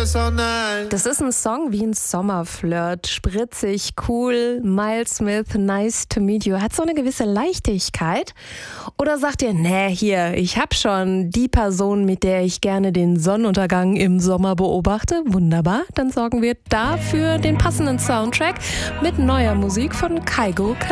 this all night. Das ist ein Song wie ein Sommerflirt. Spritzig, cool, Miles Smith, nice to meet you. Hat so eine gewisse Leichtigkeit. Oder sagt ihr, nee, hier, ich hab schon die Person, mit der ich gerne den Sonnenuntergang im Sommer beobachte. Wunderbar, dann sorgen wir dafür den passenden Soundtrack mit neuer Musik von Kygo.